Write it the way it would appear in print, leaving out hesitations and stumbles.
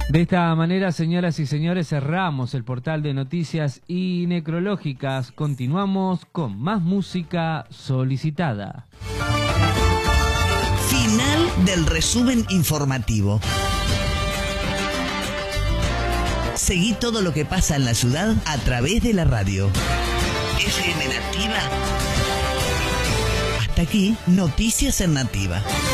De esta manera, señoras y señores, cerramos el portal de noticias y necrológicas. Continuamos con más música solicitada. Final del resumen informativo. Seguí todo lo que pasa en la ciudad a través de la radio. FM Nativa. Hasta aquí, Noticias en Nativa.